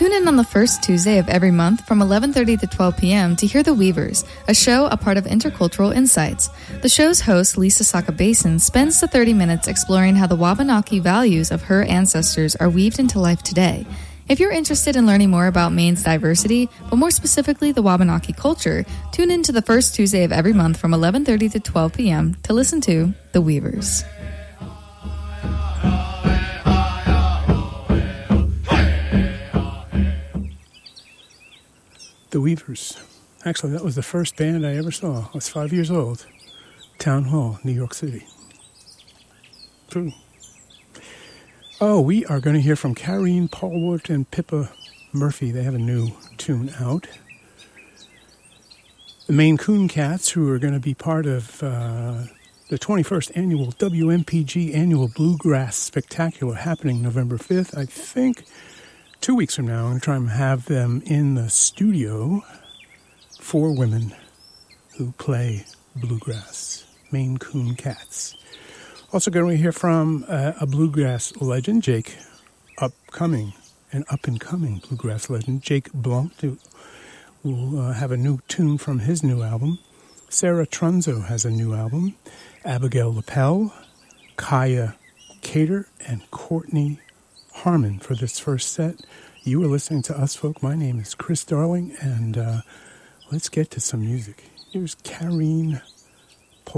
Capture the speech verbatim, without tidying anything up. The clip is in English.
Tune in on the first Tuesday of every month from eleven thirty to twelve p.m. to hear The Weavers, a show a part of Intercultural Insights. The show's host, Lisa Saka-Basin, spends the thirty minutes exploring how the Wabanaki values of her ancestors are weaved into life today. If you're interested in learning more about Maine's diversity, but more specifically the Wabanaki culture, tune in to the first Tuesday of every month from eleven thirty to twelve p.m. to listen to The Weavers. The Weavers. Actually, that was the first band I ever saw. I was five years old. Town Hall, New York City. True. Oh, we are going to hear from Karine Polwart and Pippa Murphy. They have a new tune out. The Maine Coon Cats, who are going to be part of uh, the twenty-first annual W M P G Annual Bluegrass Spectacular happening November fifth, I think. Two weeks from now, I'm going to try and have them in the studio. Four women who play bluegrass. Maine Coon Cats. Also going to hear from uh, a bluegrass legend, Jake, upcoming, an up-and-coming bluegrass legend, Jake Blount, who will uh, have a new tune from his new album. Sarah Trunzo has a new album. Abigail Lapel, Kaya Cater, and Courtney Harmon for this first set. You are listening to Us Folk. My name is Chris Darling, and uh, let's get to some music. Here's Karine